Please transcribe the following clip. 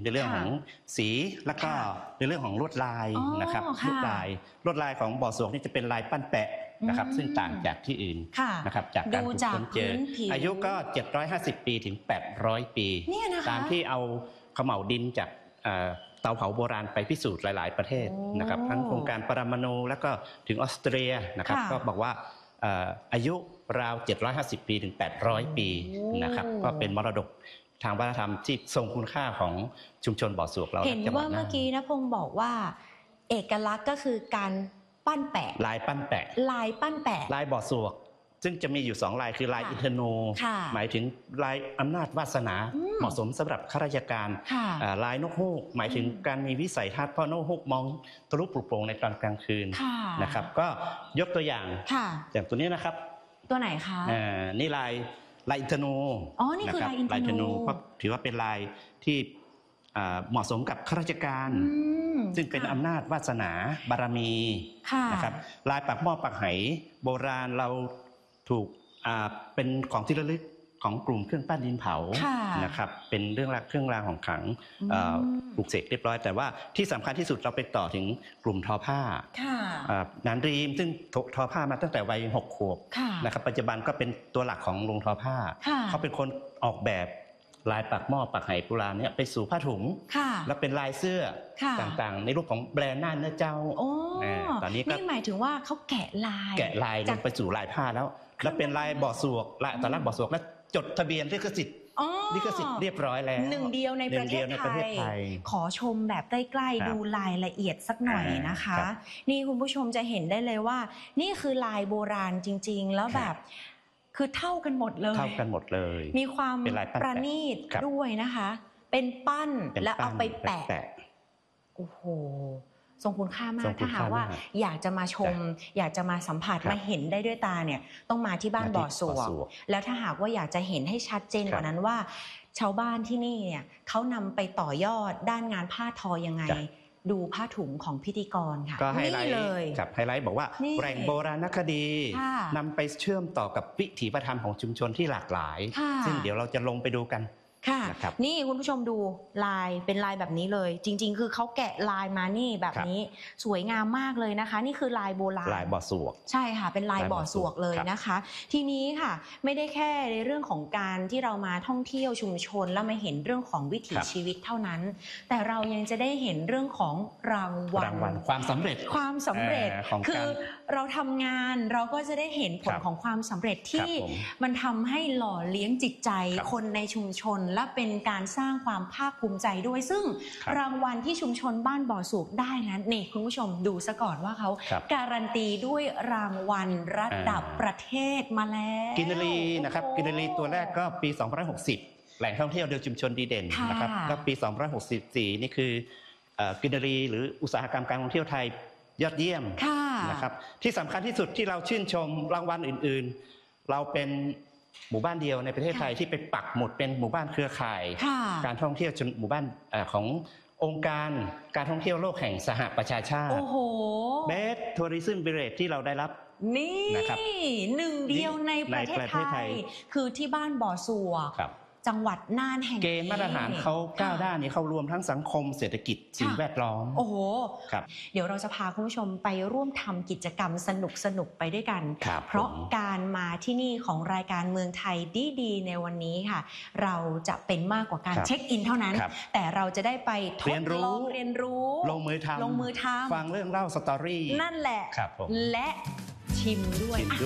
ในเรื่องของสีแล้วก็ในเรื่องของลวดลายนะครับลวดลายของบ่อสวกนี่จะเป็นลายปั้นแปะนะครับซึ่งต่างจากที่อื่นนะครับจากการค้นเจออายุก็750ปีถึง800ปีตามที่เอาเขม่าวดินจากเตาเผาโบราณไปพิสูจน์หลายๆประเทศนะครับทั้งโครงการปรมาณูแล้วก็ถึงออสเตรียนะครับก็บอกว่าอายุราว750ปีถึง800ปีนะครับก็เป็นมรดกทางวัฒนธรรมที่ทรงคุณค่าของชุมชนบ่อสวกเราเห็นว่าเมื่อกี้ณพงศ์บอกว่าเอกลักษณ์ก็คือการปั้นแปะลายปั้นแปะลายบ่อสวกซึ่งจะมีอยู่2ลายคือลายอินทโนหมายถึงลายอำนาจวาสนาเหมาะสมสำหรับข้าราชการลายนกฮูกหมายถึงการมีวิสัยทัศน์เพราะนกฮูกมองทะลุปลุกโปร่งในตอนกลางคืนนะครับก็ยกตัวอย่างตัวนี้นะครับตัวไหนคะนี่ลายอินทโนนี่คือลายอินทโนเพราะถือว่าเป็นลายที่เหมาะสมกับข้าราชการซึ่งเป็นอำนาจวาสนาบารมีนะครับลายปักหม้อปักไหโบราณเราถูกเป็นของที่ระลึกของกลุ่มเครื่องปั้นดินเผานะครับเป็นเครื่องรางของขลังปลูกเสกเรียบร้อยแต่ว่าที่สำคัญที่สุดเราไปต่อถึงกลุ่มทอผ้านันรีมซึ่งทอผ้ามาตั้งแต่วัย6 ขวบนะครับปัจจุบันก็เป็นตัวหลักของโรงทอผ้าเขาเป็นคนออกแบบลายปักหม้อปักไหโบราณเนี่ยไปสู่ผ้าถุงแล้วเป็นลายเสื้อต่างๆในรูปของแบรนด์น่านเนื้อเจ้าตอนนี้นี่หมายถึงว่าเขาแกะลายลงไปสู่ลายผ้าแล้วเป็นลายบ่อสวกลายอัตลักษณ์บ่อสวกและจดทะเบียนลิขสิทธิ์เรียบร้อยแล้วหนึ่งเดียวในประเทศไทยขอชมแบบใกล้ๆดูรายละเอียดสักหน่อยนะคะนี่คุณผู้ชมจะเห็นได้เลยว่านี่คือลายโบราณจริงๆแล้วแบบคือเท่ากันหมดเลยมีความประณีตด้วยนะคะเป็นปั้นแล้วเอาไปแปะโอ้โหทรงคุณค่ามากถ้าหากว่าอยากจะมาชมอยากจะมาสัมผัสมาเห็นได้ด้วยตาเนี่ยต้องมาที่บ้านบ่อสวกแล้วถ้าหากว่าอยากจะเห็นให้ชัดเจนกว่านั้นว่าชาวบ้านที่นี่เนี่ยเขานำไปต่อยอดด้านงานผ้าทอยังไงดูผ้าถุงของพิธีกรค่ะก็ไฮไลท์บอกว่าแหล่งโบราณคดีนำไปเชื่อมต่อกับวิถีประธรรมของชุมชนที่หลากหลายซึ่งเดี๋ยวเราจะลงไปดูกันค่ะนี่คุณผู้ชมดูลายเป็นลายแบบนี้เลยจริงๆคือเขาแกะลายมานี่แบบนี้สวยงามมากเลยนะคะนี่คือลายโบราณลายบ่อสวกใช่ค่ะเป็นลายบ่อสวกเลยนะคะทีนี้ค่ะไม่ได้แค่ในเรื่องของการที่เรามาท่องเที่ยวชุมชนแล้วมาเห็นเรื่องของวิถีชีวิตเท่านั้นแต่เรายังจะได้เห็นเรื่องของรางวัลความสำเร็จคือเราทำงานเราก็จะได้เห็นผลของความสำเร็จที่มันทำให้หล่อเลี้ยงจิตใจคนในชุมชนและเป็นการสร้างความภาคภูมิใจด้วยซึ่งรางวัลที่ชุมชนบ้านบ่อสวกได้นั้นนี่คุณผู้ชมดูซะก่อนว่าเขาการันตีด้วยรางวัลระดับประเทศมาแล้วกินรีนะครับกินรีตัวแรกก็ปี2560แหล่งท่องเที่ยวเดียวชุมชนดีเด่นนะครับแล้วปี2564นี่คือกินรีหรืออุตสาหกรรมการท่องเที่ยวไทยยอดเยี่ยมนะครับที่สำคัญที่สุดที่เราชื่นชมรางวัลอื่นๆเราเป็นหมู่บ้านเดียวในประเทศไทยที่ไปปักหมุดเป็นหมู่บ้านเครือข่ายการท่องเที่ยวหมู่บ้านขององค์การการท่องเที่ยวโลกแห่งสหประชาชาติBest Tourism Village ที่เราได้รับนี่หนึ่งเดียวในประเทศไทยคือที่บ้านบ่อสวกจังหวัดน่านแห่งเกณฑ์มาตรฐานเขา9 ด้านนี้เขารวมทั้งสังคมเศรษฐกิจสิ่งแวดล้อมโอ้โหเดี๋ยวเราจะพาคุณผู้ชมไปร่วมทำกิจกรรมสนุกไปด้วยกันเพราะการมาที่นี่ของรายการเมืองไทยดีในวันนี้ค่ะเราจะเป็นมากกว่าการเช็คอินเท่านั้นแต่เราจะได้ไปทดลองเรียนรู้ลงมือทำฟังเรื่องเล่าสตอรี่นั่นแหละและชิมด้วย